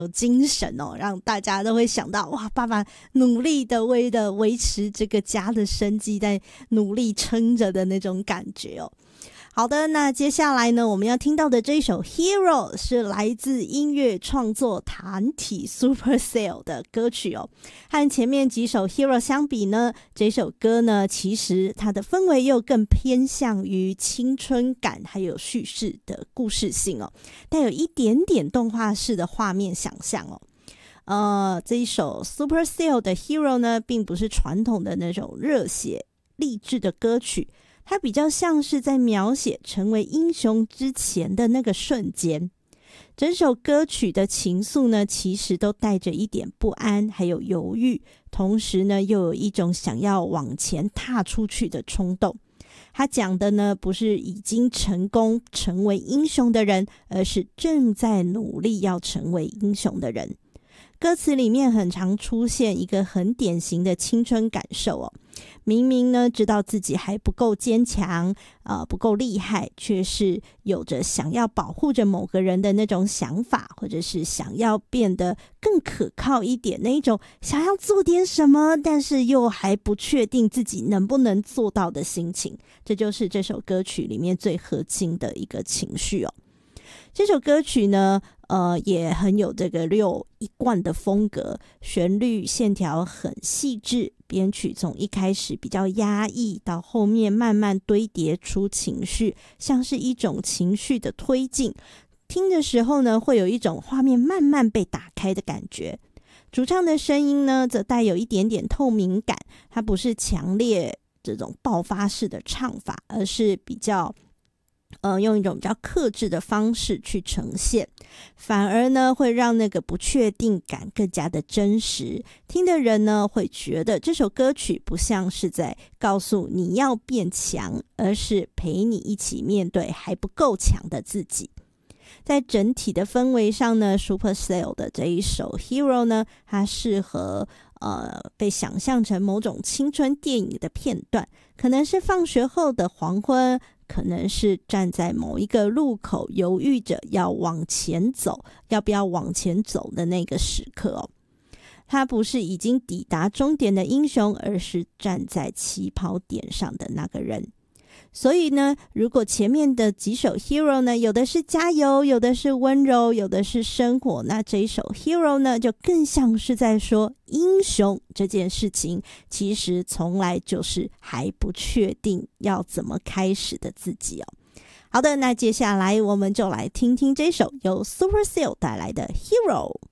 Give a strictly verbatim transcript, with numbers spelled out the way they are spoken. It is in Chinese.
有精神哦，让大家都会想到哇，爸爸努力的为了维持这个家的生计，在努力撑着的那种感觉哦。好的，那接下来呢，我们要听到的这一首 Hero 是来自音乐创作团体 Supercell 的歌曲哦。和前面几首 Hero 相比呢，这首歌呢，其实它的氛围又更偏向于青春感，还有叙事的故事性哦，带有一点点动画式的画面想象哦。呃，这一首 Supercell 的 Hero 呢，并不是传统的那种热血励志的歌曲，它比较像是在描写成为英雄之前的那个瞬间。整首歌曲的情愫呢，其实都带着一点不安还有犹豫，同时呢又有一种想要往前踏出去的冲动。他讲的呢，不是已经成功成为英雄的人，而是正在努力要成为英雄的人。歌词里面很常出现一个很典型的青春感受哦，明明呢知道自己还不够坚强，呃不够厉害，却是有着想要保护着某个人的那种想法，或者是想要变得更可靠一点，那一种想要做点什么，但是又还不确定自己能不能做到的心情。这就是这首歌曲里面最核心的一个情绪哦。这首歌曲呢，呃，也很有这个六一贯的风格，旋律线条很细致，编曲从一开始比较压抑，到后面慢慢堆叠出情绪，像是一种情绪的推进。听的时候呢，会有一种画面慢慢被打开的感觉。主唱的声音呢，则带有一点点透明感，它不是强烈这种爆发式的唱法，而是比较呃，用一种比较克制的方式去呈现，反而呢会让那个不确定感更加的真实。听的人呢会觉得这首歌曲不像是在告诉你要变强，而是陪你一起面对还不够强的自己。在整体的氛围上呢， Supercell 的这一首 Hero 呢，它适合呃被想象成某种青春电影的片段，可能是放学后的黄昏，可能是站在某一个路口犹豫着要往前走，要不要往前走的那个时刻哦。他不是已经抵达终点的英雄，而是站在起跑点上的那个人。所以呢，如果前面的几首 Hero 呢，有的是加油，有的是温柔，有的是生活，那这一首 Hero 呢，就更像是在说英雄这件事情其实从来就是还不确定要怎么开始的自己哦。好的，那接下来我们就来听听这首由 Supercell 带来的 Hero。